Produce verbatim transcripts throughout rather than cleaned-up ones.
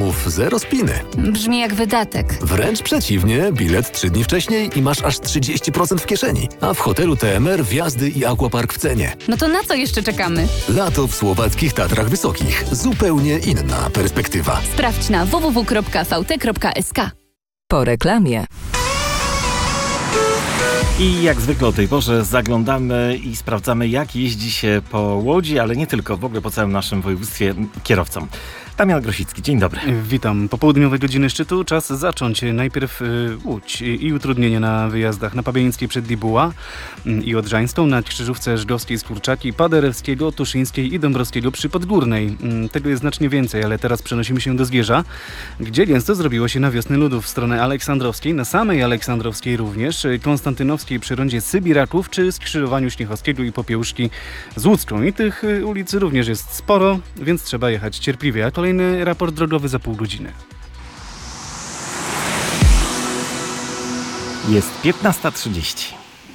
biletów zero spiny. Brzmi jak wydatek. Wręcz przeciwnie, bilet trzy dni wcześniej i masz aż trzydzieści procent w kieszeni. A w hotelu T M R wjazdy i aquapark w cenie. No to na co jeszcze czekamy? Lato w słowackich Tatrach Wysokich. Zupełnie inna perspektywa. Sprawdź na w w w kropka v t kropka s k. Po reklamie. I jak zwykle o tej porze zaglądamy i sprawdzamy, jak jeździ się po Łodzi, ale nie tylko, w ogóle po całym naszym województwie kierowcom. Damian Grosicki, dzień dobry. Witam. Popołudniowe godziny szczytu. Czas zacząć. Najpierw y, Łódź i utrudnienia na wyjazdach na Pabiańskiej przed Dibuła y, i Odrzańską, na Krzyżówce Żdowskiej z Kurczaki, Paderewskiego, Tuszyńskiej i Dąbrowskiego przy Podgórnej. Y, tego jest znacznie więcej, ale teraz przenosimy się do Zgierza, gdzie gęsto zrobiło się na Wiosny Ludów w stronę Aleksandrowskiej, na samej Aleksandrowskiej również, y, Konstantynowskiej przy rondzie Sybiraków, czy skrzyżowaniu Śniechowskiego i Popiełuszki z Łódzką. I tych y, ulic również jest sporo, więc trzeba jechać cierpliwie. A kolejny raport drogowy za pół godziny. Jest piętnasta trzydzieści.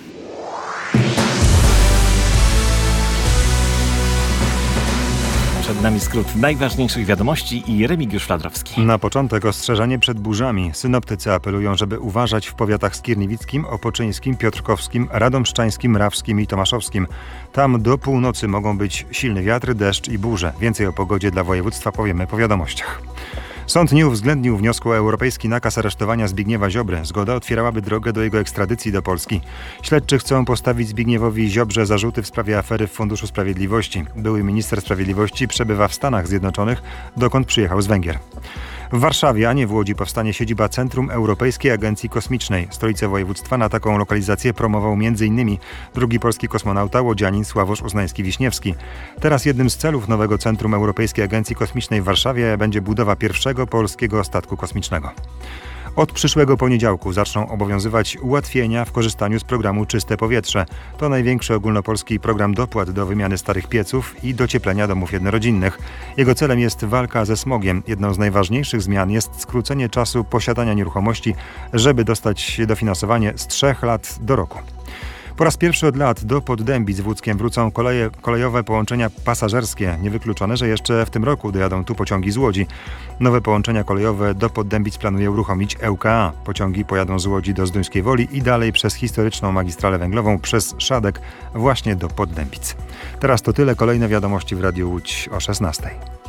Przed nami skrót najważniejszych wiadomości i Remigiusz Fladrowski. Na początek ostrzeżenie przed burzami. Synoptycy apelują, żeby uważać w powiatach skierniewickim, opoczyńskim, piotrkowskim, radomszczańskim, rawskim i tomaszowskim. Tam do północy mogą być silny wiatr, deszcz i burze. Więcej o pogodzie dla województwa powiemy po wiadomościach. Sąd nie uwzględnił wniosku o europejski nakaz aresztowania Zbigniewa Ziobry. Zgoda otwierałaby drogę do jego ekstradycji do Polski. Śledczy chcą postawić Zbigniewowi Ziobrze zarzuty w sprawie afery w Funduszu Sprawiedliwości. Były minister sprawiedliwości przebywa w Stanach Zjednoczonych, dokąd przyjechał z Węgier. W Warszawie, a nie w Łodzi, powstanie siedziba Centrum Europejskiej Agencji Kosmicznej. Stolicę województwa na taką lokalizację promował m.in. drugi polski kosmonauta, łodzianin Sławosz Uznański-Wiśniewski. Teraz jednym z celów nowego Centrum Europejskiej Agencji Kosmicznej w Warszawie będzie budowa pierwszego polskiego statku kosmicznego. Od przyszłego poniedziałku zaczną obowiązywać ułatwienia w korzystaniu z programu Czyste Powietrze. To największy ogólnopolski program dopłat do wymiany starych pieców i docieplenia domów jednorodzinnych. Jego celem jest walka ze smogiem. Jedną z najważniejszych zmian jest skrócenie czasu posiadania nieruchomości, żeby dostać dofinansowanie z trzech lat do roku. Po raz pierwszy od lat do Poddębic w Łódzkiem wrócą koleje, kolejowe połączenia pasażerskie. Niewykluczone, że jeszcze w tym roku dojadą tu pociągi z Łodzi. Nowe połączenia kolejowe do Poddębic planuje uruchomić E U K A. Pociągi pojadą z Łodzi do Zduńskiej Woli i dalej przez historyczną magistralę węglową przez Szadek właśnie do Poddębic. Teraz to tyle. Kolejne wiadomości w Radiu Łódź o szesnastej.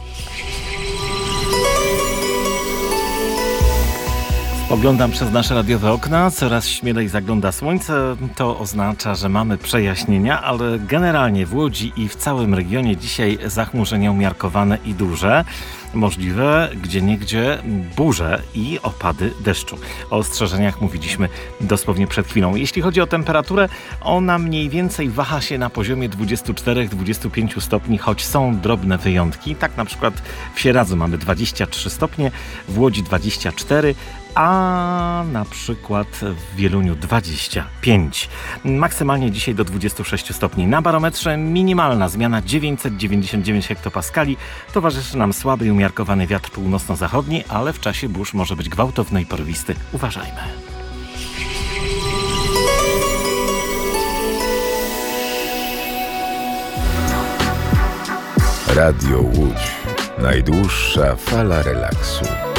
Oglądam przez nasze radiowe okna, coraz śmielej zagląda słońce. To oznacza, że mamy przejaśnienia, ale generalnie w Łodzi i w całym regionie dzisiaj zachmurzenia umiarkowane i duże. Możliwe gdzieniegdzie burze i opady deszczu. O ostrzeżeniach mówiliśmy dosłownie przed chwilą. Jeśli chodzi o temperaturę, ona mniej więcej waha się na poziomie dwudziestu czterech do dwudziestu pięciu stopni, choć są drobne wyjątki. Tak na przykład w Sieradzu mamy dwadzieścia trzy stopnie, w Łodzi dwadzieścia cztery, a na przykład w Wieluniu dwadzieścia pięć. Maksymalnie dzisiaj do dwudziestu sześciu stopni. Na barometrze minimalna zmiana dziewięćset dziewięćdziesiąt dziewięć hektopaskali. Towarzyszy nam słaby i umiarkowany wiatr północno-zachodni, ale w czasie burz może być gwałtowny i porywisty. Uważajmy. Radio Łódź. Najdłuższa fala relaksu.